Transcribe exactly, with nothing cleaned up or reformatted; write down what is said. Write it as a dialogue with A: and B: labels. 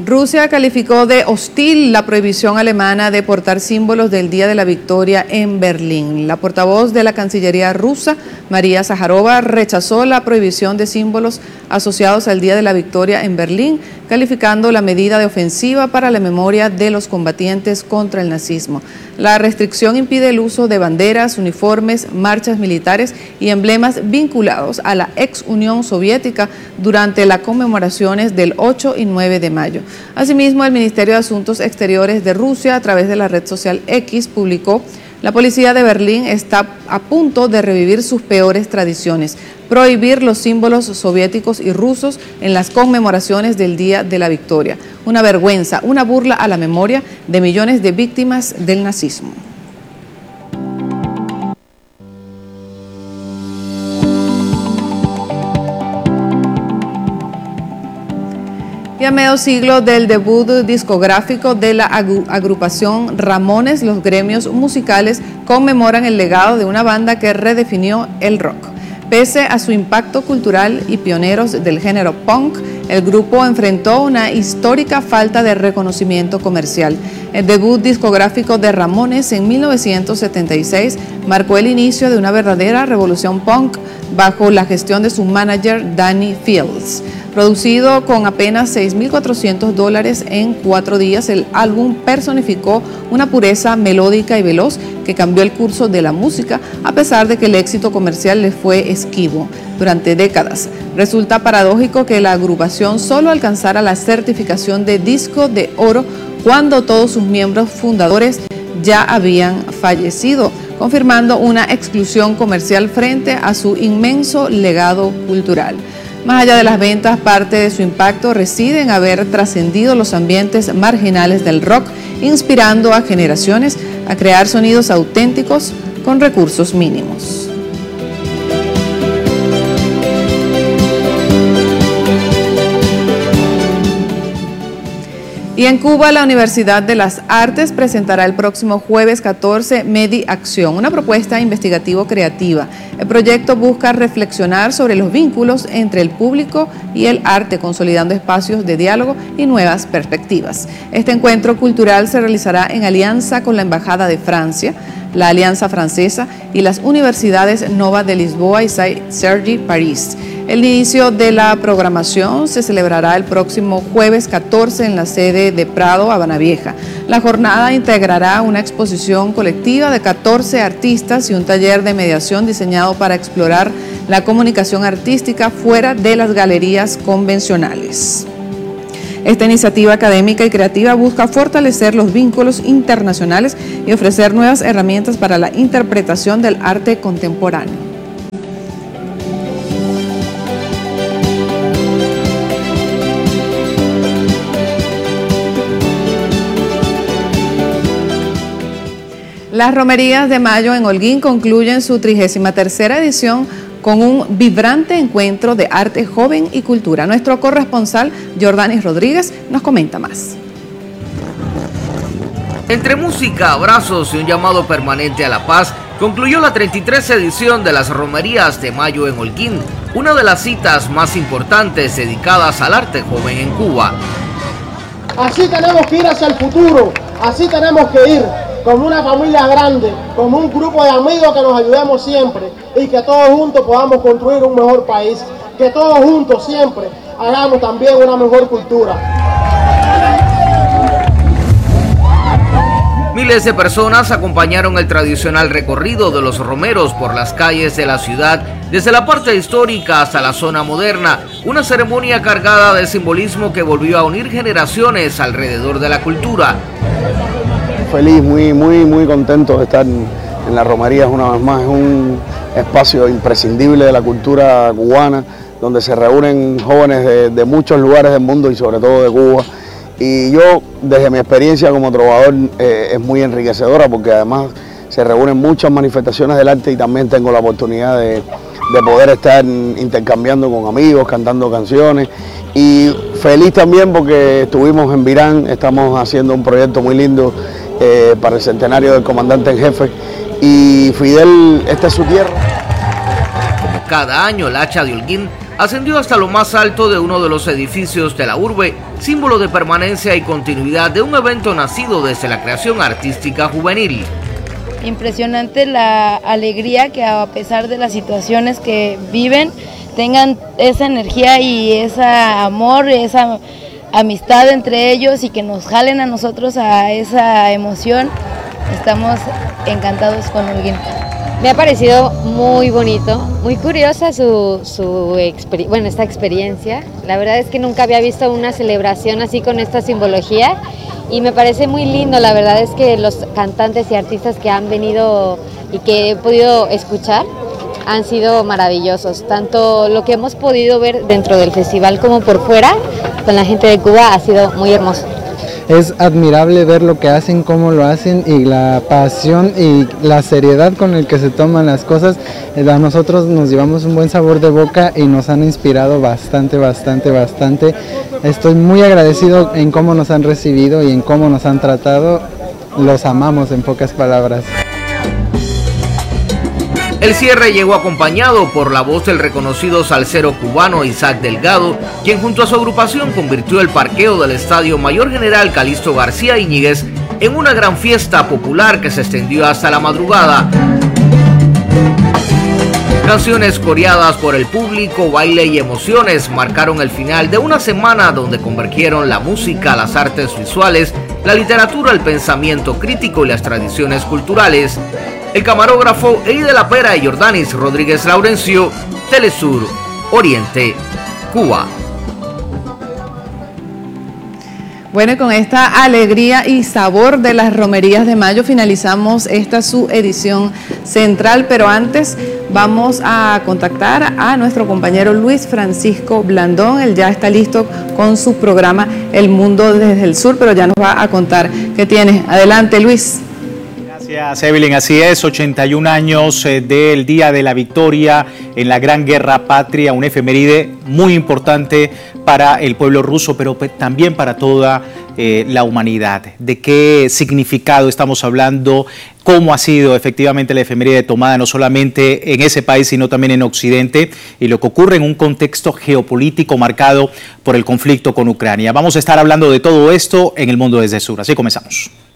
A: Rusia calificó de hostil la prohibición alemana de portar símbolos del Día de la Victoria en Berlín. La portavoz de la Cancillería rusa, María Zaharova, rechazó la prohibición de símbolos asociados al Día de la Victoria en Berlín, calificando la medida de ofensiva para la memoria de los combatientes contra el nazismo. La restricción impide el uso de banderas, uniformes, marchas militares y emblemas vinculados a la ex Unión Soviética durante las conmemoraciones del ocho y nueve de mayo. Asimismo, el Ministerio de Asuntos Exteriores de Rusia, a través de la red social X, publicó: la policía de Berlín está a punto de revivir sus peores tradiciones, prohibir los símbolos soviéticos y rusos en las conmemoraciones del Día de la Victoria. Una vergüenza, una burla a la memoria de millones de víctimas del nazismo. Y a medio siglo del debut discográfico de la agrupación Ramones, los gremios musicales conmemoran el legado de una banda que redefinió el rock. Pese a su impacto cultural y pioneros del género punk, el grupo enfrentó una histórica falta de reconocimiento comercial. El debut discográfico de Ramones en mil novecientos setenta y seis marcó el inicio de una verdadera revolución punk bajo la gestión de su manager Danny Fields. Producido con apenas seis mil cuatrocientos dólares en cuatro días, el álbum personificó una pureza melódica y veloz que cambió el curso de la música, a pesar de que el éxito comercial le fue esquivo durante décadas. Resulta paradójico que la agrupación solo alcanzara la certificación de disco de oro cuando todos sus miembros fundadores ya habían fallecido, confirmando una exclusión comercial frente a su inmenso legado cultural. Más allá de las ventas, parte de su impacto reside en haber trascendido los ambientes marginales del rock, inspirando a generaciones a crear sonidos auténticos con recursos mínimos. Y en Cuba, la Universidad de las Artes presentará el próximo jueves catorce Medi Acción, una propuesta investigativo-creativa. El proyecto busca reflexionar sobre los vínculos entre el público y el arte, consolidando espacios de diálogo y nuevas perspectivas. Este encuentro cultural se realizará en alianza con la Embajada de Francia, la Alianza Francesa y las universidades Nova de Lisboa y Saint-Sergi París. El inicio de la programación se celebrará el próximo jueves catorce en la sede de Prado, Habana Vieja. La jornada integrará una exposición colectiva de catorce artistas y un taller de mediación diseñado para explorar la comunicación artística fuera de las galerías convencionales. Esta iniciativa académica y creativa busca fortalecer los vínculos internacionales y ofrecer nuevas herramientas para la interpretación del arte contemporáneo. Las romerías de mayo en Holguín concluyen su trigésima tercera edición con un vibrante encuentro de arte joven y cultura. Nuestro corresponsal, Jordanis Rodríguez, nos comenta más.
B: Entre música, abrazos y un llamado permanente a la paz, concluyó la treinta y tres edición de las romerías de mayo en Holguín, una de las citas más importantes dedicadas al arte joven en Cuba.
C: Así tenemos que ir hacia el futuro, así tenemos que ir. Como una familia grande, como un grupo de amigos que nos ayudemos siempre y que todos juntos podamos construir un mejor país, que todos juntos siempre hagamos también una mejor cultura.
B: Miles de personas acompañaron el tradicional recorrido de los romeros por las calles de la ciudad, desde la parte histórica hasta la zona moderna, una ceremonia cargada de simbolismo que volvió a unir generaciones alrededor de la cultura.
D: Feliz, muy, muy, muy contento de estar en, en las romerías una vez más. Es un espacio imprescindible de la cultura cubana, donde se reúnen jóvenes de, de muchos lugares del mundo y sobre todo de Cuba. Y yo, desde mi experiencia como trovador, eh, es muy enriquecedora porque además se reúnen muchas manifestaciones del arte y también tengo la oportunidad de, de poder estar intercambiando con amigos, cantando canciones. Y feliz también porque estuvimos en Virán, estamos haciendo un proyecto muy lindo Eh, para el centenario del comandante en jefe, y Fidel, esta es su tierra.
B: Como cada año, el hacha de Holguín ascendió hasta lo más alto de uno de los edificios de la urbe, símbolo de permanencia y continuidad de un evento nacido desde la creación artística juvenil.
E: Impresionante la alegría que a pesar de las situaciones que viven, tengan esa energía y ese amor, esa amistad entre ellos y que nos jalen a nosotros a esa emoción. Estamos encantados con Holguín.
F: Me ha parecido muy bonito, muy curiosa su, su bueno, esta experiencia. La verdad es que nunca había visto una celebración así con esta simbología y me parece muy lindo. La verdad es que los cantantes y artistas que han venido y que he podido escuchar han sido maravillosos. Tanto lo que hemos podido ver dentro del festival como por fuera con la gente de Cuba ha sido muy hermoso.
G: Es admirable ver lo que hacen, cómo lo hacen y la pasión y la seriedad con el que se toman las cosas. A nosotros nos llevamos un buen sabor de boca y nos han inspirado bastante, bastante, bastante. Estoy muy agradecido en cómo nos han recibido y en cómo nos han tratado. Los amamos, en pocas palabras.
B: El cierre llegó acompañado por la voz del reconocido salsero cubano Isaac Delgado, quien junto a su agrupación convirtió el parqueo del Estadio Mayor General Calixto García Íñiguez en una gran fiesta popular que se extendió hasta la madrugada. Canciones coreadas por el público, baile y emociones marcaron el final de una semana donde convergieron la música, las artes visuales, la literatura, el pensamiento crítico y las tradiciones culturales. El camarógrafo Eli de la Pera y Jordanis Rodríguez Laurencio, Telesur, Oriente, Cuba.
A: Bueno, y con esta alegría y sabor de las romerías de mayo finalizamos esta su edición central, pero antes vamos a contactar a nuestro compañero Luis Francisco Blandón. Él ya está listo con su programa El Mundo desde el Sur, pero ya nos va a contar qué tiene. Adelante, Luis.
H: Gracias, Evelyn. Así es, ochenta y un años eh, del Día de la Victoria en la Gran Guerra Patria, un efeméride muy importante para el pueblo ruso, pero también para toda eh, la humanidad. ¿De qué significado estamos hablando? ¿Cómo ha sido efectivamente la efeméride tomada no solamente en ese país, sino también en Occidente? Y lo que ocurre en un contexto geopolítico marcado por el conflicto con Ucrania. Vamos a estar hablando de todo esto en El Mundo desde el Sur. Así comenzamos.